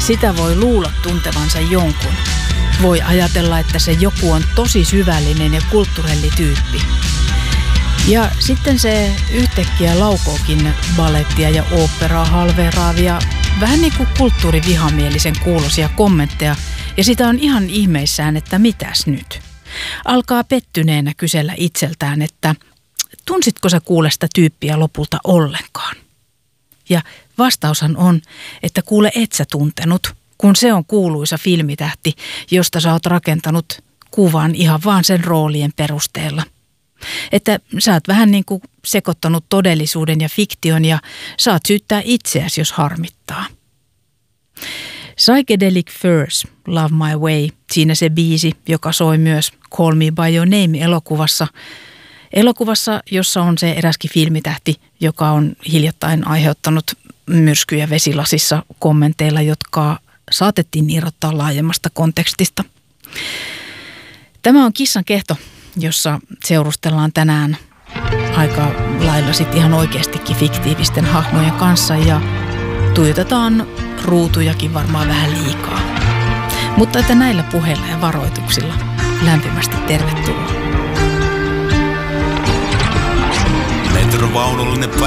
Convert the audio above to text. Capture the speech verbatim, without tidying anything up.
Sitä voi luulla tuntevansa jonkun. Voi ajatella, että se joku on tosi syvällinen ja kulttuurellityyppi. Ja sitten se yhtäkkiä laukookin balettia ja oopperaa halveeraavia, vähän niin kuin kulttuurivihamielisen kuulosia kommentteja, ja sitä on ihan ihmeissään, että mitäs nyt. Alkaa pettyneenä kysellä itseltään, että tunsitko sä kuule sitä tyyppiä lopulta ollenkaan? Ja vastaushan on, että kuule et sä tuntenut, kun se on kuuluisa filmitähti, josta sä oot rakentanut kuvan ihan vaan sen roolien perusteella. Että sä oot vähän niin kuin sekoittanut todellisuuden ja fiktion ja saat syyttää itseäsi, jos harmittaa. Psychedelic Furs, Love My Way, siinä se biisi, joka soi myös Call Me By Your Name-elokuvassa. Elokuvassa, jossa on se eräskin filmitähti, joka on hiljattain aiheuttanut myrskyjä vesilasissa kommenteilla, jotka saatettiin irrottaa laajemmasta kontekstista. Tämä on Kissan kehto, jossa seurustellaan tänään aika lailla sitten ihan oikeastikin fiktiivisten hahmojen kanssa ja tuijotetaan ruutujakin varmaan vähän liikaa. Mutta että näillä puheilla ja varoituksilla lämpimästi tervetuloa. Metrovaunullinen